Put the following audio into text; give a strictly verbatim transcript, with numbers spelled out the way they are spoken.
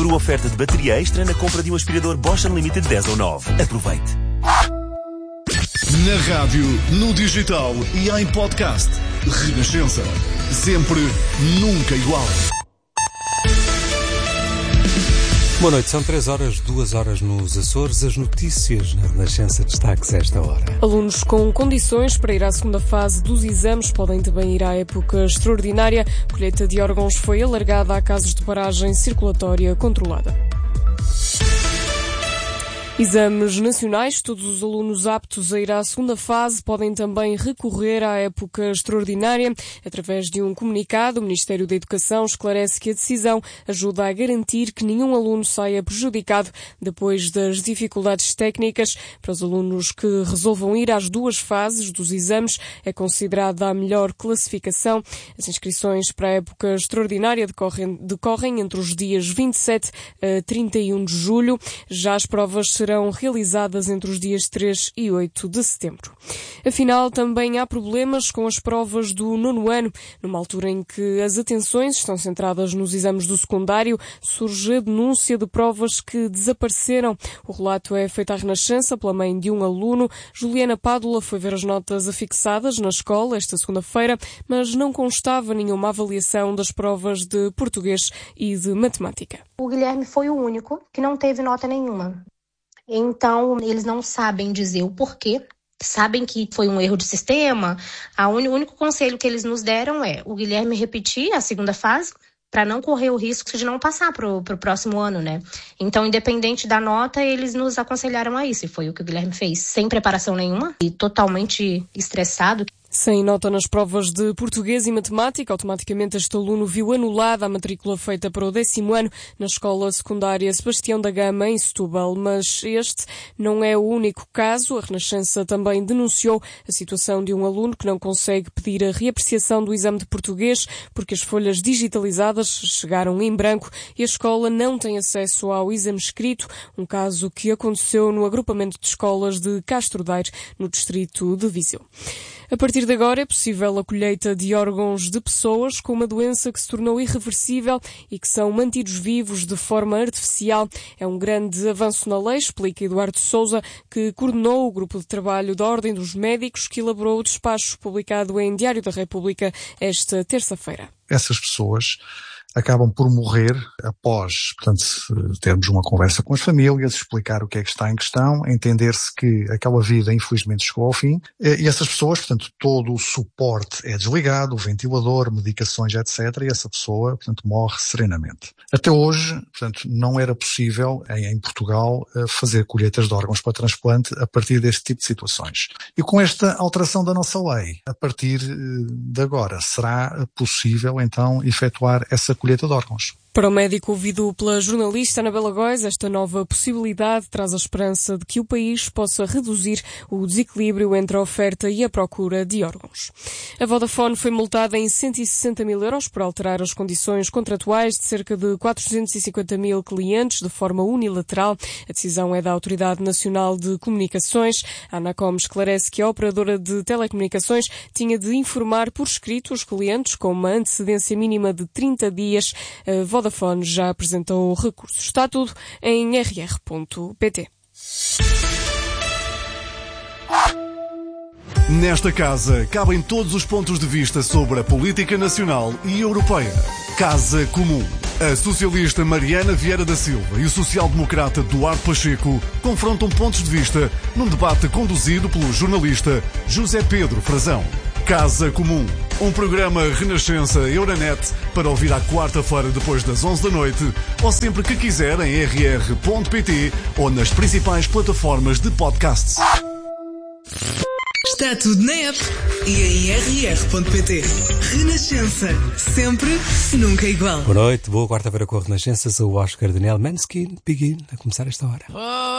inclui oferta de bateria extra na compra de um aspirador Bosch Unlimited dez ou nove. Aproveite. Na rádio, no digital e em podcast. Renascença. Sempre, nunca igual. Boa noite, são três horas, duas horas nos Açores. As notícias na Renascença destaques a esta hora. Alunos com condições para ir à segunda fase dos exames podem também ir à época extraordinária. A colheita de órgãos foi alargada a casos de paragem circulatória controlada. Exames nacionais. Todos os alunos aptos a ir à segunda fase podem também recorrer à época extraordinária. Através de um comunicado, o Ministério da Educação esclarece que a decisão ajuda a garantir que nenhum aluno saia prejudicado depois das dificuldades técnicas. Para os alunos que resolvam ir às duas fases dos exames, é considerada a melhor classificação. As inscrições para a época extraordinária decorrem, decorrem entre os dias vinte e sete a trinta e um de julho. Já as provas serão serão realizadas entre os dias três e oito de setembro. Afinal, também há problemas com as provas do nono ano. Numa altura em que as atenções estão centradas nos exames do secundário, surge a denúncia de provas que desapareceram. O relato é feito à Renascença pela mãe de um aluno. Juliana Pádula foi ver as notas afixadas na escola esta segunda-feira, mas não constava nenhuma avaliação das provas de português e de matemática. O Guilherme foi o único que não teve nota nenhuma. Então, eles não sabem dizer o porquê, sabem que foi um erro de sistema. A un... O único conselho que eles nos deram é o Guilherme repetir a segunda fase para não correr o risco de não passar para o próximo ano, né? Então, independente da nota, eles nos aconselharam a isso. E foi o que o Guilherme fez, sem preparação nenhuma e totalmente estressado. Sem nota nas provas de português e matemática, automaticamente este aluno viu anulada a matrícula feita para o décimo ano na escola secundária Sebastião da Gama, em Setúbal. Mas este não é o único caso. A Renascença também denunciou a situação de um aluno que não consegue pedir a reapreciação do exame de português porque as folhas digitalizadas chegaram em branco e a escola não tem acesso ao exame escrito, um caso que aconteceu no agrupamento de escolas de Castro Daire, no distrito de Viseu. A partir de agora é possível a colheita de órgãos de pessoas com uma doença que se tornou irreversível e que são mantidos vivos de forma artificial. É um grande avanço na lei, explica Eduardo Sousa, que coordenou o grupo de trabalho da Ordem dos Médicos que elaborou o despacho publicado em Diário da República esta terça-feira. Essas pessoas acabam por morrer após, portanto, termos uma conversa com as famílias, explicar o que é que está em questão, entender-se que aquela vida infelizmente chegou ao fim, e essas pessoas, portanto, todo o suporte é desligado, o ventilador, medicações, etcétera, e essa pessoa, portanto, morre serenamente. Até hoje, portanto, não era possível, em, em Portugal, fazer colheitas de órgãos para transplante a partir deste tipo de situações. E com esta alteração da nossa lei, a partir de agora, será possível, então, efetuar essa colheita de órgãos. Para o médico ouvido pela jornalista Anabela Góes, esta nova possibilidade traz a esperança de que o país possa reduzir o desequilíbrio entre a oferta e a procura de órgãos. A Vodafone foi multada em cento e sessenta mil euros por alterar as condições contratuais de cerca de quatrocentos e cinquenta mil clientes de forma unilateral. A decisão é da Autoridade Nacional de Comunicações. A Anacom esclarece que a operadora de telecomunicações tinha de informar por escrito os clientes com uma antecedência mínima de trinta dias. A Vodafone já apresentou recursos. Está tudo em r r ponto p t. Nesta casa cabem todos os pontos de vista sobre a política nacional e europeia. Casa Comum. A socialista Mariana Vieira da Silva e o social-democrata Duarte Pacheco confrontam pontos de vista num debate conduzido pelo jornalista José Pedro Frazão. Casa Comum. Um programa Renascença Euronet para ouvir à quarta-feira depois das onze da noite ou sempre que quiser em r r ponto p t ou nas principais plataformas de podcasts. Está tudo na app e em r r ponto p t. Renascença. Sempre, nunca igual. Boa noite, boa quarta-feira com a Renascença. Sou o Oscar Daniel Manskin. Begin a começar esta hora.